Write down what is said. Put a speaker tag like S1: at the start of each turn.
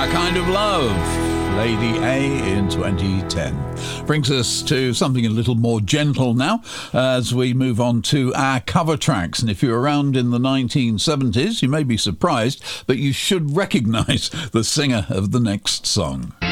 S1: Our Kind of Love, Lady A in 2010. Brings us to something a little more gentle now as we move on to our cover tracks. And if you're around in the 1970s, you may be surprised, but you should recognise the singer of the next song.